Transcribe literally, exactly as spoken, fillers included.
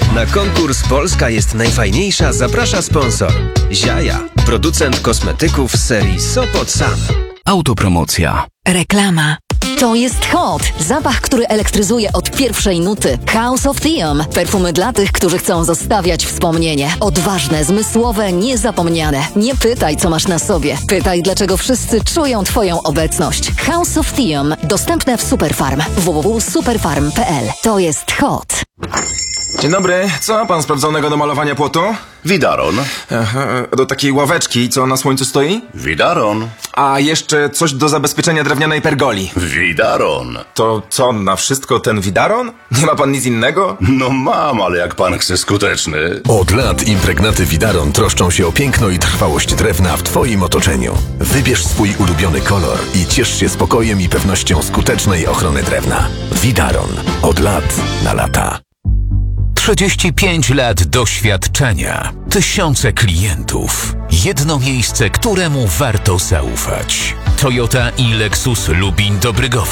Na konkurs Polska jest najfajniejsza zaprasza sponsor. Ziaja, producent kosmetyków z serii Sopot Sun. Autopromocja. Reklama. To jest Hot. Zapach, który elektryzuje od pierwszej nuty. House of Theum. Perfumy dla tych, którzy chcą zostawiać wspomnienie. Odważne, zmysłowe, niezapomniane. Nie pytaj, co masz na sobie. Pytaj, dlaczego wszyscy czują Twoją obecność. House of Theum. Dostępne w Superfarm. w w w kropka superfarm kropka p l. To jest Hot. Dzień dobry. Co ma pan sprawdzonego do malowania płotu? Widaron. Aha, do takiej ławeczki, co na słońcu stoi? Widaron. A jeszcze coś do zabezpieczenia drewnianej pergoli. Widaron. To co, na wszystko ten widaron? Nie ma pan nic innego? No mam, ale jak pan chce skuteczny. Od lat impregnaty Widaron troszczą się o piękno i trwałość drewna w Twoim otoczeniu. Wybierz swój ulubiony kolor i ciesz się spokojem i pewnością skutecznej ochrony drewna. Widaron. Od lat na lata. trzydzieści pięć lat doświadczenia, tysiące klientów, jedno miejsce, któremu warto zaufać. Toyota i Lexus Lubin Dobrygowski.